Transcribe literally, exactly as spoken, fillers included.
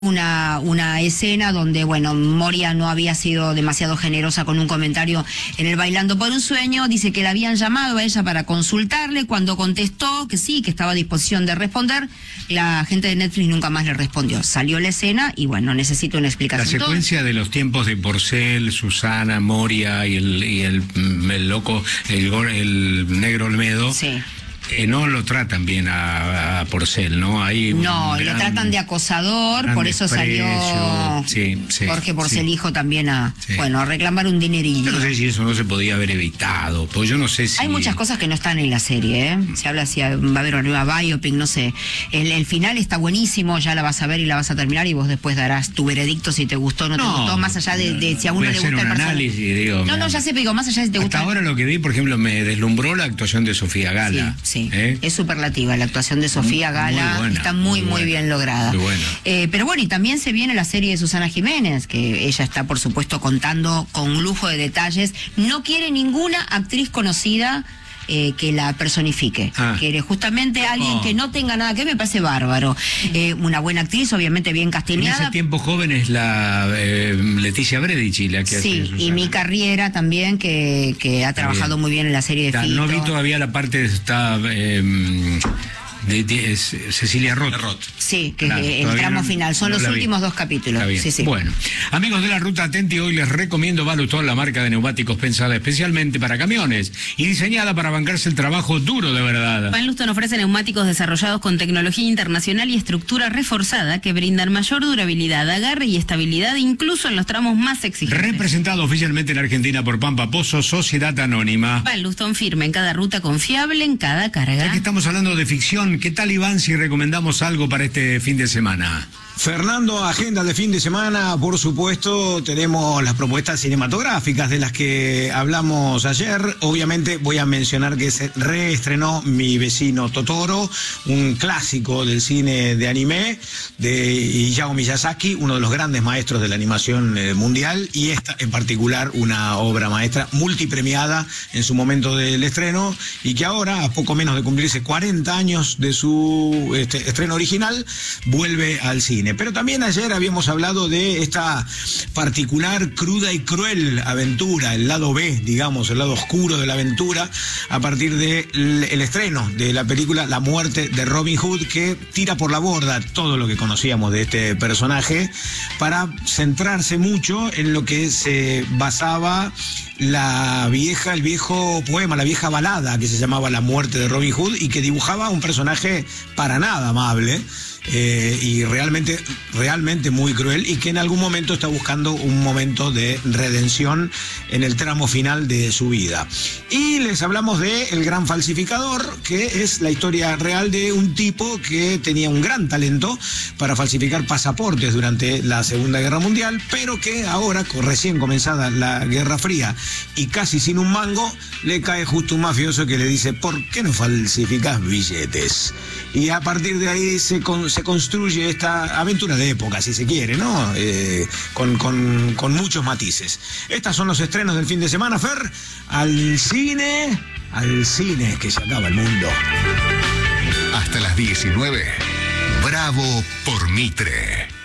Una, una escena donde, bueno, Moria no había sido demasiado generosa con un comentario en el Bailando por un Sueño. Dice que la habían llamado a ella para consultarle. Cuando contestó que sí, que estaba a disposición de responder, la gente de Netflix nunca más le respondió. Salió la escena y, bueno, necesito una explicación. La secuencia Todo... de los tiempos de Porcel, Susana, Moria y el, y el, el loco, el, el negro Olmedo. Sí. Eh, no lo tratan bien a, a Porcel, ¿no? Hay no, gran, lo tratan de acosador, por eso salió sí, sí, Jorge Porcel sí. hijo también a, sí. bueno, a reclamar un dinerillo. Yo no sé si eso no se podía haber evitado, pues yo no sé si... Hay muchas cosas que no están en la serie, ¿eh? Se habla si va a haber una nueva biopic, no sé. El, el final está buenísimo, ya la vas a ver y la vas a terminar y vos después darás tu veredicto si te gustó o no te no, gustó, más allá de, de si a uno le gusta el personaje. Análisis, digo, no, no, ya sé, pero digo, más allá de si te gusta... Hasta ahora lo que vi, por ejemplo, me deslumbró la actuación de Sofía Gala. Sí, sí. ¿Eh? Es superlativa la actuación de Sofía Gala, muy buena, está muy, muy, muy bien lograda. Muy buena. Eh, pero bueno, y también se viene la serie de Susana Jiménez, que ella está, por supuesto, contando con lujo de detalles. No quiere ninguna actriz conocida Eh, que la personifique. Ah. Quiere justamente alguien oh. que no tenga nada que ver, me parece bárbaro. Eh, una buena actriz, obviamente bien castileada. En ese tiempo joven es la eh, Leticia Bredici la que sí, hace. Sí, y mi carrera también, que, que ha trabajado bien. muy bien en la serie de está, Fito. No vi todavía la parte de esta... Eh, De, de, es Cecilia Roth. Roth. Sí, que claro, el tramo no, final. Son no los últimos vi. dos capítulos. Sí, sí. Bueno, amigos de la Ruta Atenti, hoy les recomiendo Balustón, la marca de neumáticos pensada especialmente para camiones y diseñada para bancarse el trabajo duro de verdad. Balustón ofrece neumáticos desarrollados con tecnología internacional y estructura reforzada que brindan mayor durabilidad, agarre y estabilidad incluso en los tramos más exigentes. Representado oficialmente en Argentina por Pampa Pozo, Sociedad Anónima. Balustón firme en cada ruta, confiable en cada carga. Ya que estamos hablando de ficción, ¿qué tal, Iván, si recomendamos algo para este fin de semana? Fernando, agenda de fin de semana, por supuesto, tenemos las propuestas cinematográficas de las que hablamos ayer. Obviamente voy a mencionar que se reestrenó Mi vecino Totoro, un clásico del cine de anime de Hayao Miyazaki, uno de los grandes maestros de la animación mundial, y esta en particular una obra maestra multipremiada en su momento del estreno y que ahora, a poco menos de cumplirse cuarenta años de su este, estreno original, vuelve al cine. Pero también ayer habíamos hablado de esta particular, cruda y cruel aventura, el lado B, digamos, el lado oscuro de la aventura, a partir del el estreno de la película La muerte de Robin Hood, que tira por la borda todo lo que conocíamos de este personaje para centrarse mucho en lo que se basaba la vieja, el viejo poema, la vieja balada que se llamaba La muerte de Robin Hood y que dibujaba un personaje para nada amable. Eh, y realmente, realmente muy cruel y que en algún momento está buscando un momento de redención en el tramo final de su vida. Y les hablamos de El gran falsificador, que es la historia real de un tipo que tenía un gran talento para falsificar pasaportes durante la Segunda Guerra Mundial, pero que ahora, recién comenzada la Guerra Fría y casi sin un mango, le cae justo un mafioso que le dice: ¿por qué no falsificás billetes? Y a partir de ahí se, con, se construye esta aventura de época, si se quiere, ¿no? Eh, con, con, con muchos matices. Estos son los estrenos del fin de semana, Fer. Al cine, al cine, que se acaba el mundo. Hasta las diecinueve, Bravo por Mitre.